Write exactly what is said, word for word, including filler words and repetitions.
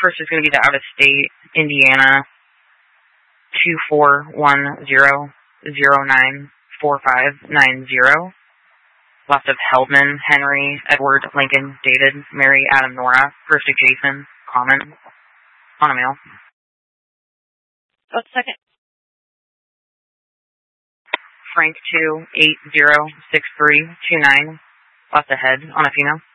First is going to be the out-of-state, Indiana, two four one zero zero nine four five nine zero. Last of Heldman, Henry, Edward, Lincoln, David, Mary, Adam, Nora. First of Jason, Common, on a mail. What's second? Frank two eight zero six three two nine. Last ahead on a female.